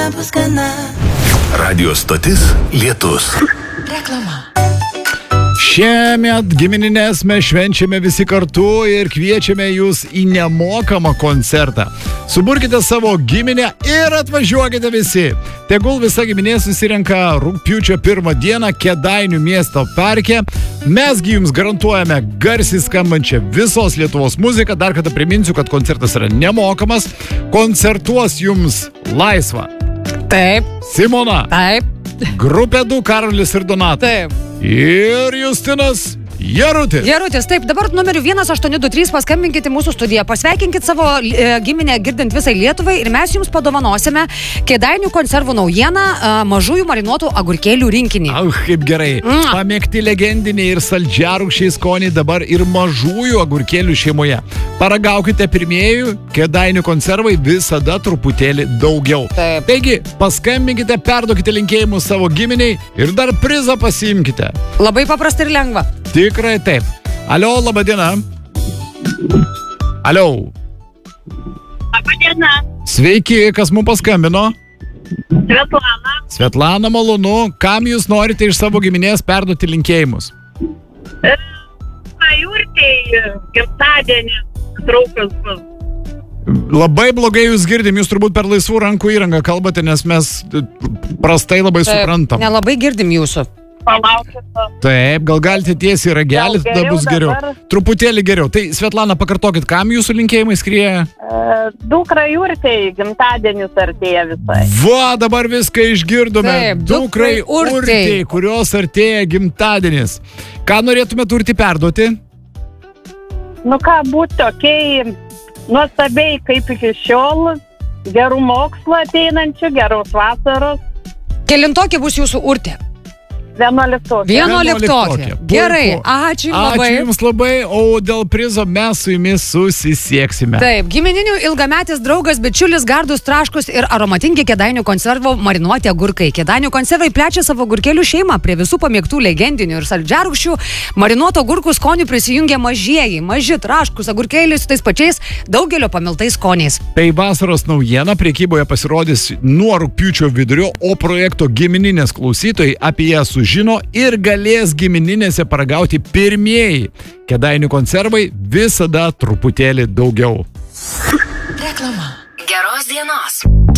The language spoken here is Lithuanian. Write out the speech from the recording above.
bus gana. Radio stotis Lietus. Reklama. Šiemet gimininės mes švenčiame visi kartu ir kviečiame jūs į nemokamą koncertą. Suburkite savo giminę ir atvažiuokite visi. Tegul visa giminė susirenka rugpjūčio 1 dieną Kėdainių miesto parke. Mesgi jums garantuojame garsiai skambančią visos Lietuvos muziką. Dar kartą priminsiu, kad koncertas yra nemokamas. Koncertuos jums Laisva. Taip. Simona. Taip. Grupė 2 Karolis ir Donatas. Taip. Ir Justinas Jarutis. Jarutis, taip, dabar numeriu 1823 paskambinkite mūsų studiją, pasveikinkit savo giminę girdint visai Lietuvai ir mes jums padovanosime Kėdainių konservų naujieną mažųjų marinuotų agurkėlių rinkinį. Kaip gerai. Pamėgti legendiniai ir saldžiarūgščiai skoniai dabar ir mažųjų agurkėlių šeimoje. Paragaukite pirmieji, Kėdainių konservai visada truputėlį daugiau. Taip. Taigi, paskambinkite, perduokite linkėjimus savo giminiai ir dar prizą pasiimkite. Labai paprasta ir lengva. Tikrai taip. Alio, laba diena. Alio. Laba diena. Sveiki, kas mums paskambino? Svetlana. Svetlana, malonu. Kam jūs norite iš savo giminės perduoti linkėjimus? Jurtei gimtadienį draugas bus. Labai blogai jūs girdim, jūs turbūt per laisvų rankų įrangą kalbate, nes mes prastai labai suprantam. Nelabai girdim jūsų. Palaukite. Taip, gal galite tiesiai ragelį, tada bus geriau. Dabar. Truputėlį geriau. Tai, Svetlana, pakartokit, kam jūsų linkėjimai skrieja? Dukra Jurtei gimtadienis artėja visai. Va, dabar viską išgirdome. Taip, Dukrai dukrai Urtei, kurios artėja gimtadienis. Ką norėtumėte Urtei perduoti? Nu ką, būti tokiai nuostabiai kaip iki šiol. Gerų mokslo ateinančių, geros vasaros. Kelintokė bus jūsų Urtė? 11. 11. Gerai, ačiū labai. Ačiū jums labai, o dėl prizo mes su jumis susisieksime. Taip, gimininių ilgametis draugas, bičiulis, gardus traškus ir aromatingi Kėdainių konservo marinuoti agurkai. Kėdainių konservai plečia savo agurkėlių šeimą. Prie visų pamėgtų legendinių ir saldžiarūgščių marinuoto agurkų skonių prisijungia mažieji, maži traškus agurkėliai su tais pačiais daugelio pamiltais skoniais. Tai vasaros naujiena prekyboje pasirodys nuo rugpjūčio vidurio, o projekto gimininės klausytojai apie ją sužino ir galės gimininėse paragauti pirmieji. Kėdainių konservai visada truputėlį daugiau. Reklama. Geros dienos.